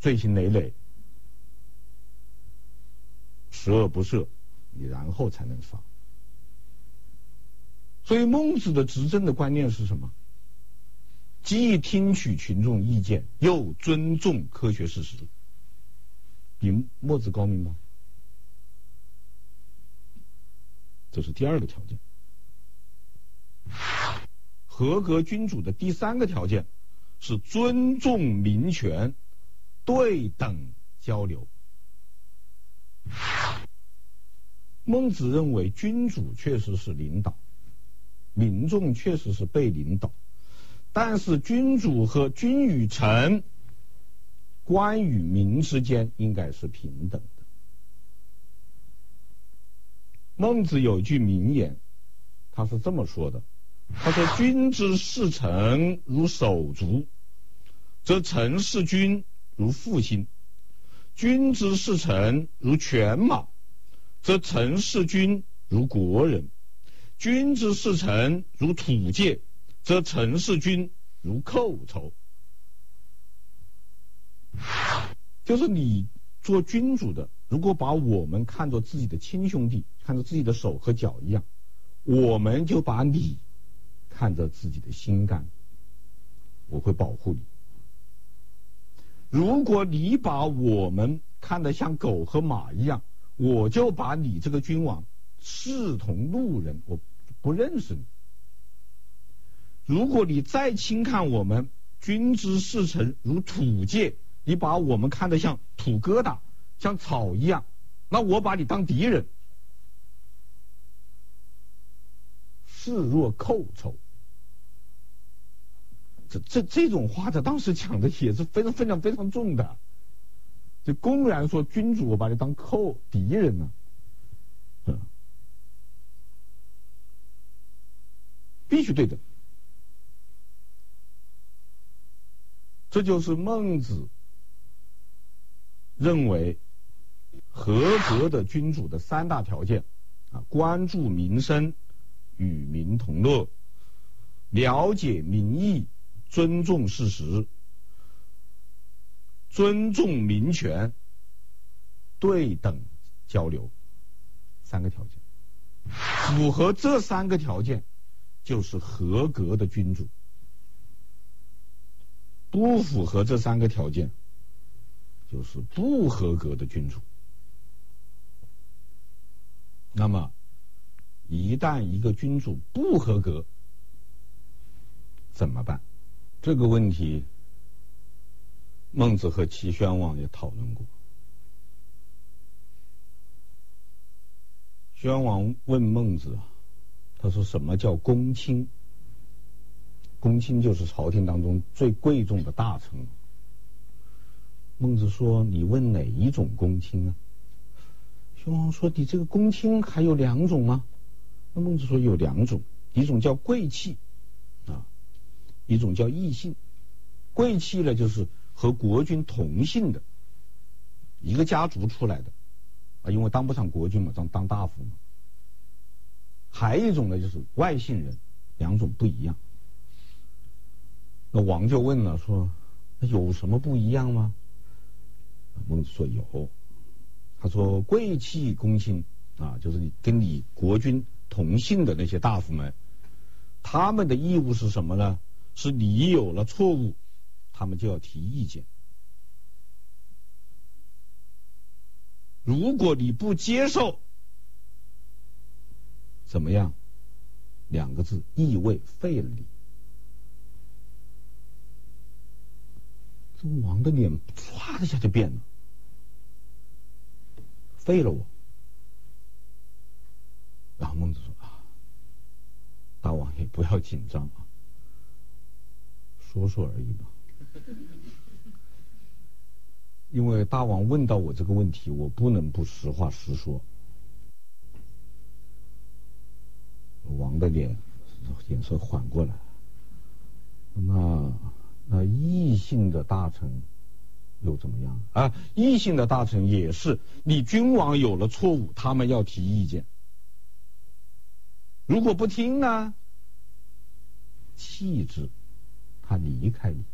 罪行累累，十恶不赦，你然后才能杀。所以孟子的执政的观念是什么？既听取群众意见，又尊重科学事实。比墨子高明吧？这是第二个条件。合格君主的第三个条件是尊重民权，对等交流。孟子认为君主确实是领导，民众确实是被领导，但是君主和君与臣、官与民之间应该是平等的。孟子有一句名言，他是这么说的，他说：君之视臣如手足，则臣视君如父亲；君之视臣如犬马，则臣视君如国人；君之视臣如土芥，则臣视君如寇仇。就是你做君主的，如果把我们看作自己的亲兄弟，看作自己的手和脚一样，我们就把你看着自己的心肝，我会保护你。如果你把我们看得像狗和马一样，我就把你这个君王视同路人，我不认识你。如果你再轻看我们，君之视臣如土芥，你把我们看得像土疙瘩，像草一样，那我把你当敌人，视若寇仇。这种话在当时讲的也是非常重的，就公然说君主我把你当敌人呢，必须对等。这就是孟子认为合格的君主的三大条件啊：关注民生，与民同乐，了解民意，尊重事实，尊重民权，对等交流，三个条件。符合这三个条件就是合格的君主，不符合这三个条件就是不合格的君主。那么一旦一个君主不合格怎么办？这个问题孟子和齐宣王也讨论过。宣王问孟子，他说什么叫公卿？公卿就是朝廷当中最贵重的大臣。孟子说，你问哪一种公卿啊？宣王说，你这个公卿还有两种吗？那孟子说有两种，一种叫贵戚啊，一种叫异姓。贵戚呢，就是和国君同姓的，一个家族出来的啊，因为当不上国君嘛，当大夫嘛。还有一种呢，就是外姓人，两种不一样。那王就问了，说那有什么不一样吗？孟子说有，他说贵戚公卿啊，就是你跟你国君同姓的那些大夫们，他们的义务是什么呢？是你有了错误，他们就要提意见。如果你不接受，怎么样？两个字，易位，废了你。这王的脸唰的一下就变了，废了我。然后孟子说啊，大王也不要紧张啊，说说而已嘛。因为大王问到我这个问题，我不能不实话实说。王的脸色缓过来，那异姓的大臣又怎么样啊？异姓的大臣也是，你君王有了错误，他们要提意见。如果不听呢，弃之，他离开你。